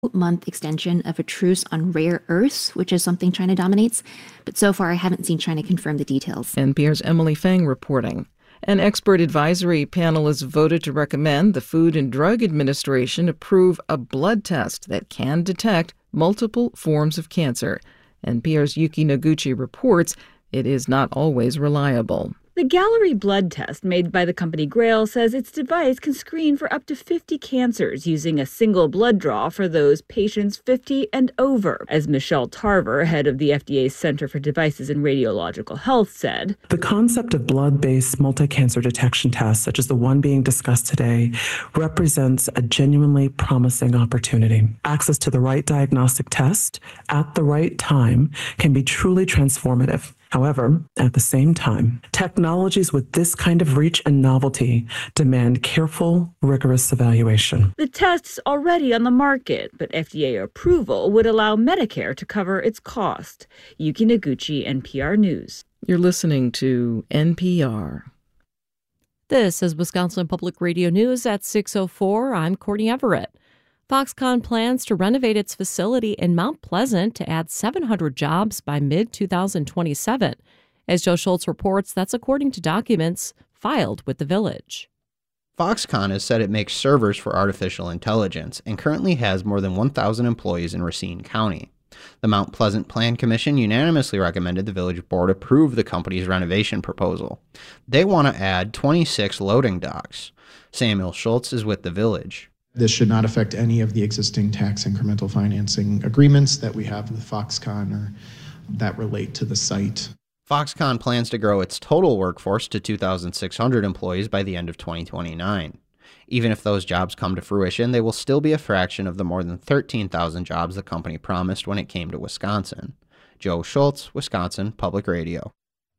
month extension of a truce on rare earths, which is something China dominates. But so far, I haven't seen China confirm the details. NPR's Emily Feng reporting. An expert advisory panel has voted to recommend the Food and Drug Administration approve a blood test that can detect multiple forms of cancer. NPR's Yuki Noguchi reports it is not always reliable. The Gallery blood test made by the company Grail says its device can screen for up to 50 cancers using a single blood draw for those patients 50 and over, as Michelle Tarver, head of the FDA's Center for Devices and Radiological Health, said. The concept of blood-based multi-cancer detection tests, such as the one being discussed today, represents a genuinely promising opportunity. Access to the right diagnostic test at the right time can be truly transformative. However, at the same time, technologies with this kind of reach and novelty demand careful, rigorous evaluation. The test's already on the market, but FDA approval would allow Medicare to cover its cost. Yuki Noguchi, NPR News. You're listening to NPR. This is Wisconsin Public Radio News at 6:04. I'm Courtney Everett. Foxconn plans to renovate its facility in Mount Pleasant to add 700 jobs by mid-2027. As Joe Schultz reports, that's according to documents filed with the village. Foxconn has said it makes servers for artificial intelligence and currently has more than 1,000 employees in Racine County. The Mount Pleasant Plan Commission unanimously recommended the village board approve the company's renovation proposal. They want to add 26 loading docks. Samuel Schultz is with the village. This should not affect any of the existing tax incremental financing agreements that we have with Foxconn or that relate to the site. Foxconn plans to grow its total workforce to 2,600 employees by the end of 2029. Even if those jobs come to fruition, they will still be a fraction of the more than 13,000 jobs the company promised when it came to Wisconsin. Joe Schultz, Wisconsin Public Radio.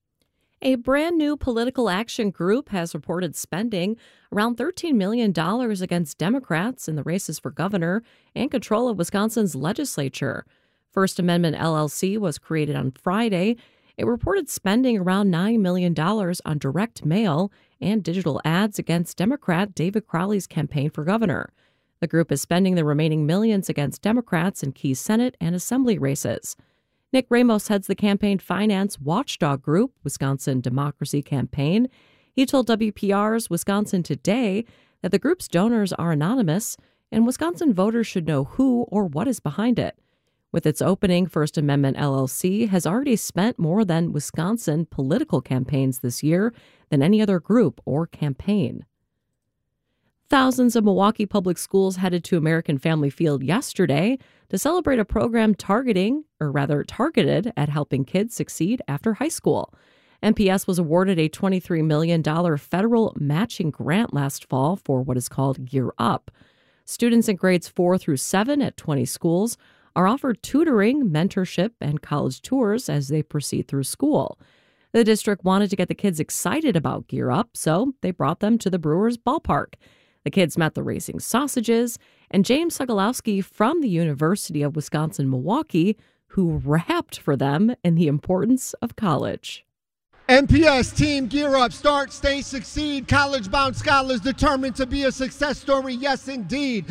A brand new political action group has reported spending around $13 million against Democrats in the races for governor and control of Wisconsin's legislature. First Amendment LLC was created on Friday. It reported spending around $9 million on direct mail and digital ads against Democrat David Crowley's campaign for governor. The group is spending the remaining millions against Democrats in key Senate and Assembly races. Nick Ramos heads the campaign finance watchdog group, Wisconsin Democracy Campaign. He told WPR's Wisconsin Today that the group's donors are anonymous and Wisconsin voters should know who or what is behind it. With its opening, First Amendment LLC has already spent more than Wisconsin political campaigns this year than any other group or campaign. Thousands of Milwaukee public schools headed to American Family Field yesterday to celebrate a program targeted at helping kids succeed after high school. MPS was awarded a $23 million federal matching grant last fall for what is called Gear Up. Students in grades 4 through 7 at 20 schools are offered tutoring, mentorship, and college tours as they proceed through school. The district wanted to get the kids excited about Gear Up, so they brought them to the Brewers ballpark. The kids met the racing sausages, and James Sokolowski from the University of Wisconsin-Milwaukee, who rapped for them in the importance of college. MPS Team Gear Up, start, stay, succeed. College-bound scholars determined to be a success story, yes indeed.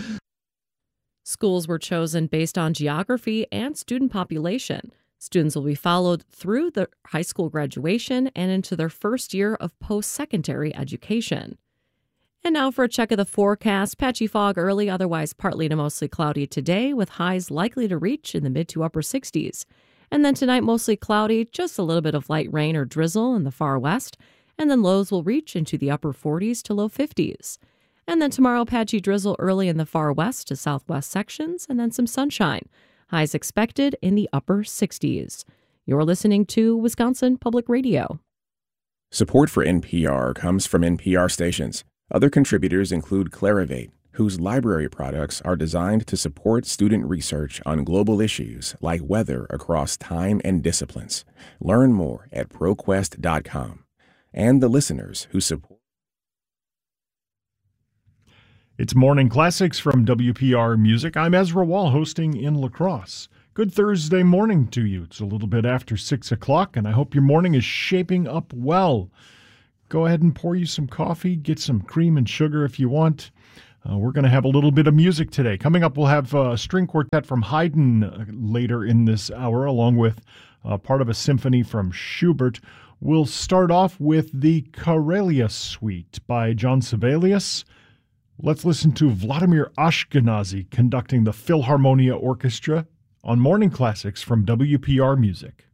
Schools were chosen based on geography and student population. Students will be followed through the high school graduation and into their first year of post-secondary education. And now for a check of the forecast. Patchy fog early, otherwise partly to mostly cloudy today, with highs likely to reach in the mid to upper 60s. And then tonight, mostly cloudy, just a little bit of light rain or drizzle in the far west. And then lows will reach into the upper 40s to low 50s. And then tomorrow, patchy drizzle early in the far west to southwest sections, and then some sunshine. Highs expected in the upper 60s. You're listening to Wisconsin Public Radio. Support for NPR comes from NPR stations. Other contributors include Clarivate, whose library products are designed to support student research on global issues like weather across time and disciplines. Learn more at ProQuest.com. And the listeners who support. It's Morning Classics from WPR Music. I'm Ezra Wall, hosting in La Crosse. Good Thursday morning to you. It's a little bit after 6 o'clock, and I hope your morning is shaping up well. Go ahead and pour you some coffee, get some cream and sugar if you want. We're going to have a little bit of music today. Coming up, we'll have a string quartet from Haydn later in this hour, along with part of a symphony from Schubert. We'll start off with the Karelia Suite by John Sibelius. Let's listen to Vladimir Ashkenazy conducting the Philharmonia Orchestra on Morning Classics from WPR Music.